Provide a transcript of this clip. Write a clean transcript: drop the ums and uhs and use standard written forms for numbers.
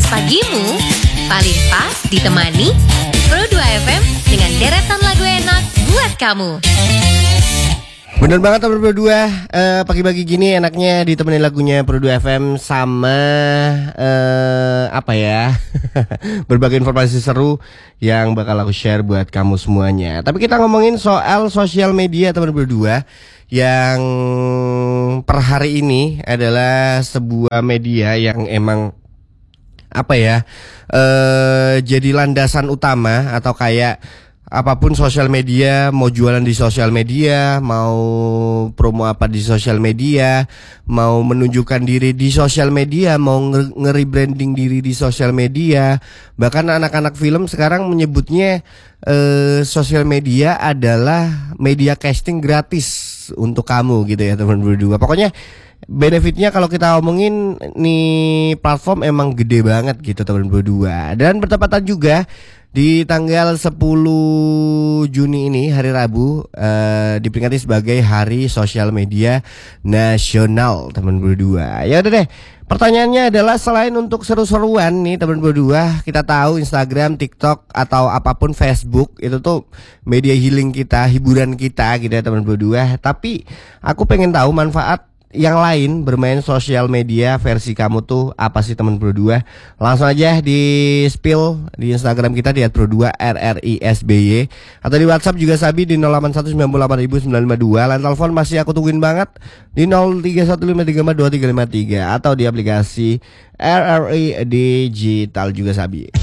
pagimu paling pas ditemani Pro 2 FM dengan deretan lagu enak buat kamu. Bener banget teman berdua, pagi-pagi gini enaknya ditemenin lagunya Pro 2 FM sama berbagai informasi seru yang bakal aku share buat kamu semuanya. Tapi kita ngomongin soal sosial media teman berdua, yang per hari ini adalah sebuah media yang emang jadi landasan utama, atau kayak apapun sosial media, mau jualan di sosial media, mau promo apa di sosial media, mau menunjukkan diri di sosial media, mau nge-rebranding diri di sosial media. Bahkan anak-anak film sekarang menyebutnya sosial media adalah media casting gratis untuk kamu gitu ya teman berdua. Pokoknya benefitnya kalau kita omongin nih, platform emang gede banget gitu teman berdua. Dan bertepatan juga di tanggal 10 Juni ini, hari Rabu, diperingati sebagai Hari Sosial Media Nasional teman berdua. Ya udah deh, pertanyaannya adalah selain untuk seru-seruan nih teman berdua, kita tahu Instagram, TikTok atau apapun Facebook itu tuh media healing kita, hiburan kita gitu ya teman berdua. Tapi aku pengen tahu manfaat yang lain bermain sosial media versi kamu tuh apa sih teman berdua? Langsung aja di spill di Instagram kita di @pro2rrisby, atau di WhatsApp juga Sabi di 08198952. Line telepon masih aku tungguin banget di 0315342353, atau di aplikasi RRI Digital juga Sabi.